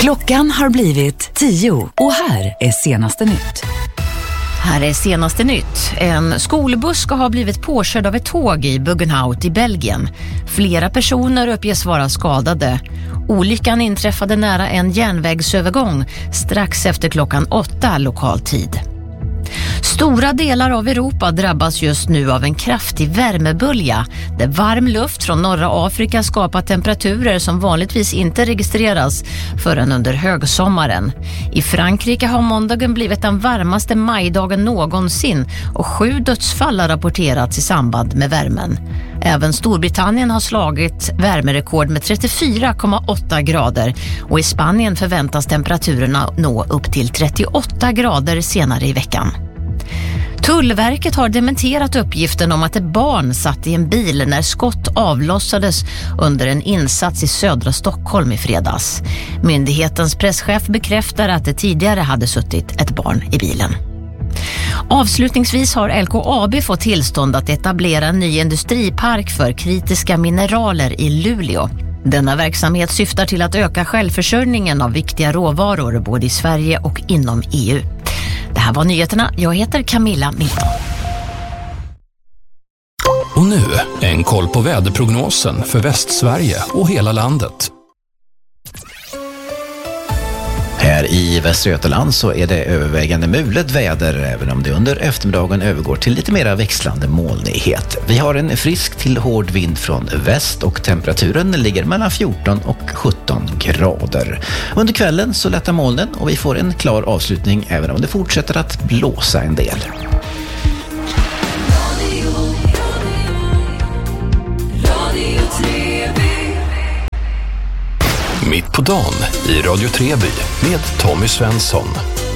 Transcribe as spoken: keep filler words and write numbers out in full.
Klockan har blivit tio och här är senaste nytt. Här är senaste nytt. En skolbuss ska ha blivit påkörd av ett tåg i Buggenhout i Belgien. Flera personer uppges vara skadade. Olyckan inträffade nära en järnvägsövergång strax efter klockan åtta lokal tid. Stora delar av Europa drabbas just nu av en kraftig värmebölja där varm luft från norra Afrika skapar temperaturer som vanligtvis inte registreras förrän under högsommaren. I Frankrike har måndagen blivit den varmaste majdagen någonsin och sju dödsfall har rapporterats i samband med värmen. Även Storbritannien har slagit värmerekord med trettiofyra komma åtta grader och i Spanien förväntas temperaturerna nå upp till trettioåtta grader senare i veckan. Tullverket har dementerat uppgiften om att ett barn satt i en bil när skott avlossades under en insats i södra Stockholm i fredags. Myndighetens presschef bekräftar att det tidigare hade suttit ett barn i bilen. Avslutningsvis har L K A B fått tillstånd att etablera en ny industripark för kritiska mineraler i Luleå. Denna verksamhet syftar till att öka självförsörjningen av viktiga råvaror både i Sverige och inom E U. Det här var nyheterna. Jag heter Camilla Milton. Och nu en koll på väderprognosen för Västsverige och hela landet. Här i Västra Götaland så är det övervägande mulet väder även om det under eftermiddagen övergår till lite mera växlande molnighet. Vi har en frisk till hård vind från väst och temperaturen ligger mellan fjorton och sjutton grader. Under kvällen så lättar molnen och vi får en klar avslutning även om det fortsätter att blåsa en del. Mitt på dagen i Radio Treby med Tommy Svensson.